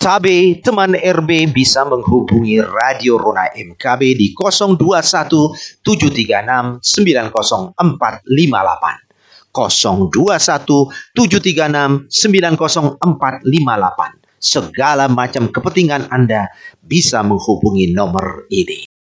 Tabe, teman RB bisa menghubungi Radio Rona MKB di 021 736 90458. 021 736 90458. Segala macam kepentingan Anda bisa menghubungi nomor ini.